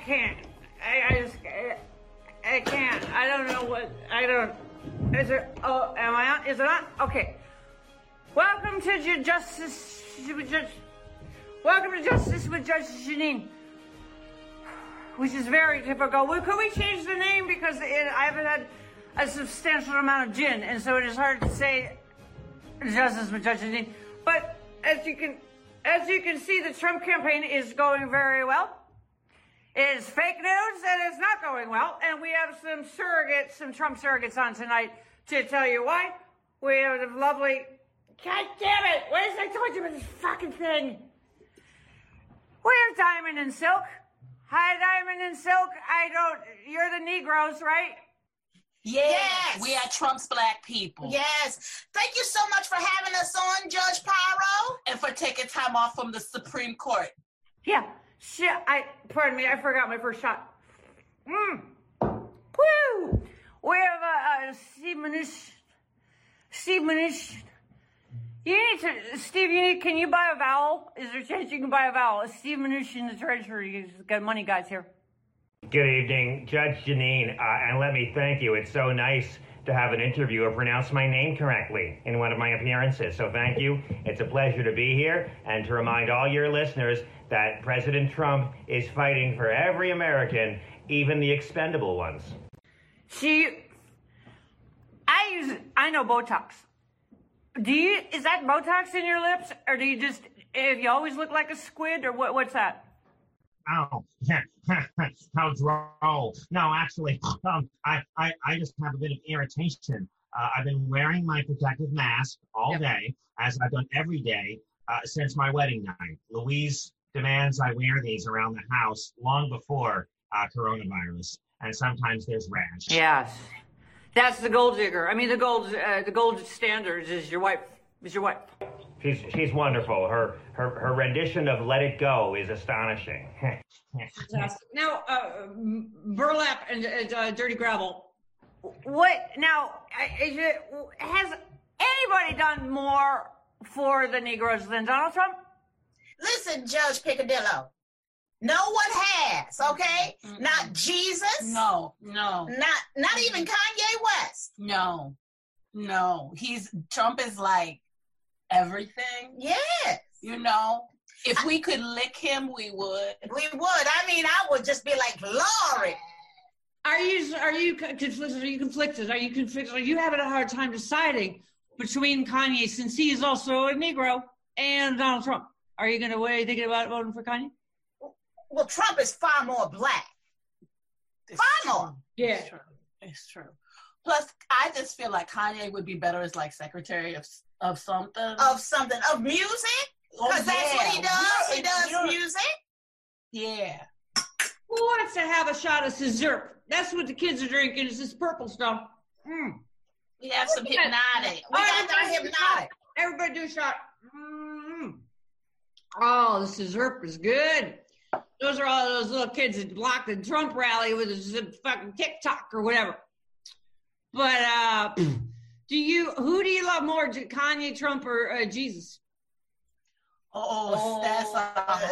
can't. I can't. I don't know what. I don't. Is it? Oh, am I on? Is it on? Okay. Welcome to Justice with Judge. Welcome to Justice with Judge Jeanine. Which is very typical. Well, could we change the name because I haven't had a substantial amount of gin, and so it is hard to say Justice with Judge Jeanine. But as you can see, the Trump campaign is going very well. It is fake news and it's not going well. And we have some Trump surrogates on tonight to tell you why. We have a lovely, God damn it, what is I told you about this fucking thing? We have Diamond and Silk. Hi, Diamond and Silk. You're the Negroes, right? Yes. We are Trump's black people. Yes. Thank you so much for having us on, Judge Pyro. And for taking time off from the Supreme Court. Yeah. Shit, pardon me, I forgot my first shot. Woo! We have Steve Mnuchin. Can you buy a vowel? Is there a chance you can buy a vowel? Steve Mnuchin, the treasury, he's got money guys here. Good evening, Judge Jeanine, and let me thank you. It's so nice to have an interviewer pronounce my name correctly in one of my appearances. So thank you. It's a pleasure to be here and to remind all your listeners that President Trump is fighting for every American, even the expendable ones. I know Botox. Is that Botox in your lips? Or do you if you always look like a squid, or what's that? Oh, how droll. No, actually, I just have a bit of irritation. I've been wearing my protective mask all day, as I've done every day since my wedding night. Louise demands I wear these around the house long before coronavirus, and sometimes there's rash. Yes, that's the gold digger. I mean, the gold standard is your wife. She's wonderful. Her rendition of "Let It Go" is astonishing. Now, burlap and dirty gravel. What now? Has anybody done more for the Negroes than Donald Trump? Listen, Judge Picadillo. No one has, okay? Mm-hmm. Not Jesus. No. Not even Kanye West. No. Trump is like everything. Yes. If we could lick him, we would. We would. I mean, I would just be like, Lord. Are you conflicted? Are you having a hard time deciding between Kanye, since he is also a Negro, and Donald Trump? Are you thinking about voting for Kanye? Well, Trump is far more black. Far more. Yeah. It's true. Plus, I just feel like Kanye would be better as like secretary of something. Of music? Because that's what he does. He does music. Yeah. Who wants to have a shot of Sizzurp? That's what the kids are drinking, is this purple stuff. We have some hypnotic. We got our hypnotic. Everybody do a shot. Oh, the Sizzurp is good. Those are all those little kids that blocked the Trump rally with a fucking TikTok or whatever. But who do you love more, Kanye, Trump, or Jesus? That's a